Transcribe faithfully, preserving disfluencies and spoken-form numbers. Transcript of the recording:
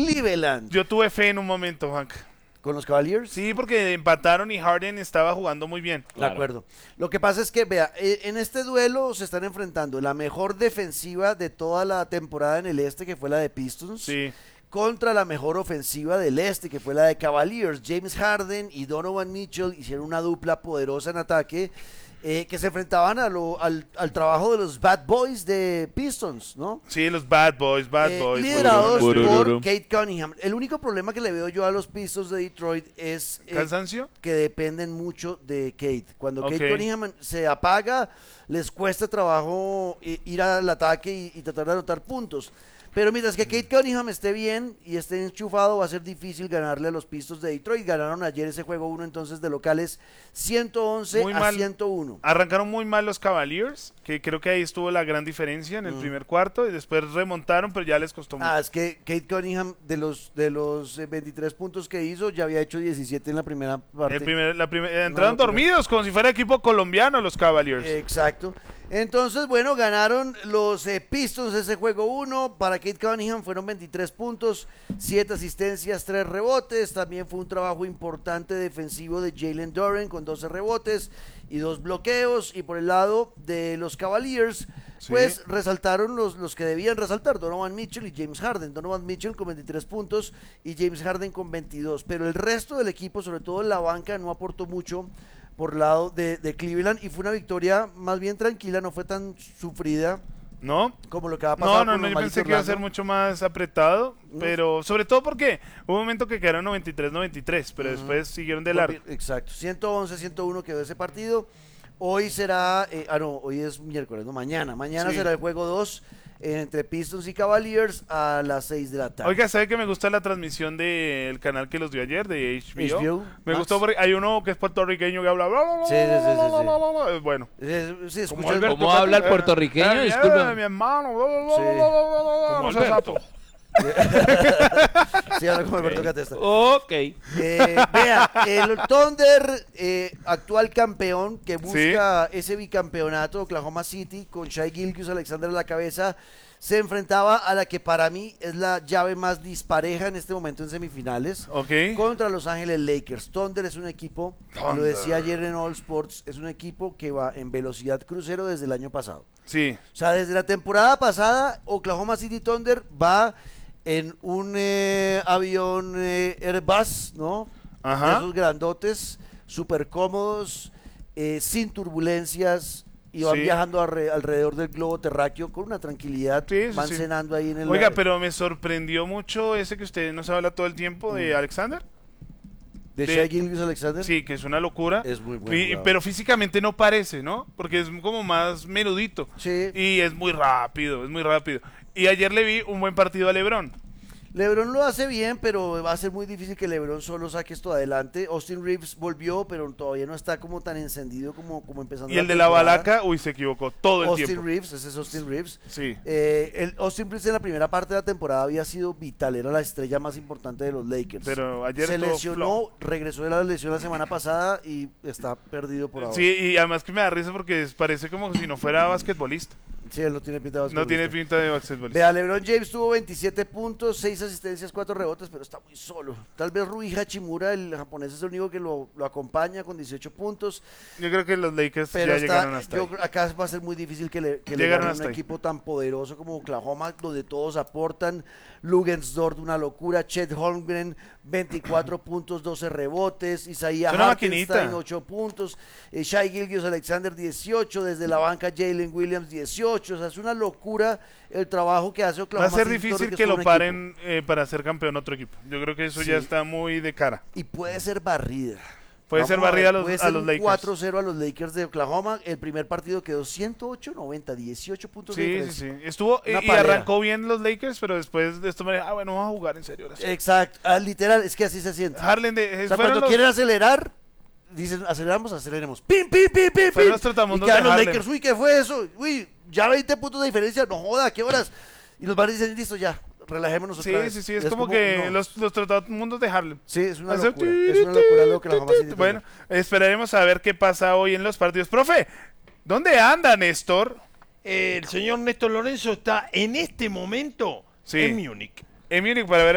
Cleveland. Yo tuve fe en un momento, Hank. ¿Con los Cavaliers? Sí, porque empataron y Harden estaba jugando muy bien. De acuerdo. Lo que pasa es que, vea, en este duelo se están enfrentando la mejor defensiva de toda la temporada en el este, que fue la de Pistons. Sí. Contra la mejor ofensiva del este, que fue la de Cavaliers. James Harden y Donovan Mitchell hicieron una dupla poderosa en ataque, eh, que se enfrentaban a lo, al, al trabajo de los Bad Boys de Pistons, ¿no? Sí, los Bad Boys, Bad Eh, Boys. liderados Burururu. por Kate Cunningham. El único problema que le veo yo a los Pistons de Detroit es eh, ¿Cansancio? que dependen mucho de Kate. Cuando Ok. Kate Cunningham se apaga, les cuesta trabajo i- ir al ataque y, y tratar de anotar puntos. Pero mientras que Kate Cunningham esté bien y esté enchufado, va a ser difícil ganarle a los Pistons de Detroit. Ganaron ayer ese juego uno entonces de locales ciento once Muy a mal. ciento uno. Arrancaron muy mal los Cavaliers, que creo que ahí estuvo la gran diferencia en el primer cuarto, y después remontaron, pero ya les costó mucho. Ah, es que Kate Cunningham de los de los eh, veintitrés puntos que hizo ya había hecho diecisiete en la primera parte. El primer, la primer- eh, entraron locura. dormidos, como si fuera equipo colombiano los Cavaliers. Exacto. Entonces, bueno, ganaron los eh, Pistons ese juego uno. Para Kate Cunningham fueron veintitrés puntos, siete asistencias, tres rebotes. También fue un trabajo importante defensivo de Jalen Duren con doce rebotes y dos bloqueos. Y por el lado de los Cavaliers, Sí. pues resaltaron los, los que debían resaltar, Donovan Mitchell y James Harden. Donovan Mitchell con veintitrés puntos y James Harden con veintidós. Pero el resto del equipo, sobre todo en la banca, no aportó mucho por lado de, de Cleveland, y fue una victoria más bien tranquila, no fue tan sufrida ¿No? como lo que va a pasar No, no, con no, los yo Magic pensé que iba a ser Orlando. mucho más apretado, No. pero sobre todo porque hubo un momento que quedaron noventa y tres noventa y tres, pero después siguieron de largo. Exacto, ciento once a ciento uno quedó ese partido. Hoy será, eh, ah no, hoy es miércoles, no, mañana, mañana Sí. será el juego dos eh, entre Pistons y Cavaliers a las seis de la tarde. Oiga, ¿sabe que me gusta la transmisión del canal que los dio ayer, de H B O? H B O, Me Max. gustó porque hay uno que es puertorriqueño que habla... bla, bla, bla, Sí, sí, sí, sí, bla, sí. bla, bla, bla. Bueno. Eh, sí, escucha ¿Cómo, el- Alberto, ¿Cómo habla el Eh, puertorriqueño? eh, Disculpa. eh, mi hermano. bla, bla, bla, Sí. bla, bla, bla, bla, Como no seas Alberto. sapo. Sí, habla como Alberto Catesta. Ok. Eh, vea, el Thunder, eh, actual campeón, que busca ese bicampeonato, Oklahoma City, con Shai Gilgeous-Alexander a la cabeza, se enfrentaba a la que para mí es la llave más dispareja en este momento en semifinales, Ok. contra Los Ángeles Lakers. Thunder es un equipo, lo Thunder. decía ayer en All Sports, es un equipo que va en velocidad crucero desde el año pasado. Sí. O sea, desde la temporada pasada, Oklahoma City Thunder va en un eh, avión eh, Airbus, ¿no? Ajá. De esos grandotes, súper cómodos, eh, sin turbulencias, y van Sí. viajando alre- alrededor del globo terráqueo con una tranquilidad. Sí, sí, van sí. cenando ahí en el... Oiga, pero me sorprendió mucho ese que usted nos habla todo el tiempo de Mm. Alexander. de de- Shai Gilgeous-Alexander. Sí, que es una locura. Es muy buen Y- jugador. pero físicamente no parece, ¿no? Porque es como más menudito. Sí. Y es muy rápido, es muy rápido. Y ayer le vi un buen partido a LeBron. LeBron lo hace bien, pero va a ser muy difícil que LeBron solo saque esto adelante. Austin Reeves volvió, pero todavía no está como tan encendido como, como empezando. Y el de la temporada. balaca, uy, se equivocó todo el Austin tiempo. Reeves, ese es Austin Reeves. Sí. Eh, el Austin Reeves en la primera parte de la temporada había sido vital, era la estrella más importante de los Lakers. Pero ayer se estuvo lesionó, regresó de la lesión la semana pasada y está perdido por ahora. Sí, y además que me da risa porque es- parece como si no fuera basquetbolista. Sí, él no tiene pinta de No basquetbolista. tiene pinta de basquetbolista. Vea, LeBron James tuvo veintisiete puntos, seis asistencias, cuatro rebotes, pero está muy solo. Tal vez Rui Hachimura, el japonés, es el único que lo, lo acompaña con dieciocho puntos. Yo creo que los Lakers Pero ya está- llegaron hasta yo ahí. creo- acá va a ser muy difícil que le, que le Llegaron gane hasta un ahí. equipo tan poderoso como Oklahoma, donde todos aportan. Lugensdorf, una locura. Chet Holmgren, veinticuatro puntos, doce rebotes. Isaiah Es una Hartenstein, maquinita. ocho puntos. Eh, Shai Gilgeous-Alexander, dieciocho. Desde la banca, Jalen Williams, dieciocho. O sea, es una locura el trabajo que hace Va Oklahoma a ser City difícil Thunder, que es todo lo un paren eh, para ser campeón otro equipo. Yo creo que eso Sí. ya está muy de cara. equipo. Y puede ser barrida. Puede Vamos ser a ver, barrida a los, puede a ser los un Lakers. cuatro cero a los Lakers de Oklahoma. El primer partido quedó ciento ocho noventa, dieciocho puntos de Sí, sí, diferencia. sí. Estuvo y, Una y palera. arrancó bien los Lakers, pero después de esto me ah, bueno, vamos a jugar en serio. ahora sí. Exacto, ah, literal, es que así se siente. Harlem de, eh, O sea, fueron cuando los- quieren acelerar, dicen aceleramos, aceleremos. ¡Pim, pim, pim, pim, Fueron pim! los trotamundos Y quedan de los Harlem. Lakers, uy, ¿qué fue eso? Uy, ya veinte puntos de diferencia, no joda, ¿qué horas? Y los bares dicen, listo, ya, relajémonos Sí, otra vez. sí, sí, es, como, que no. los, los trotamundos de Harlem. Sí, es una Hace locura, es una locura lo que la Oklahoma City Bueno, tiene. esperaremos a ver qué pasa hoy en los partidos. Profe, ¿dónde anda Néstor? El señor Néstor Lorenzo está en este momento Sí. en Múnich. En Múnich para ver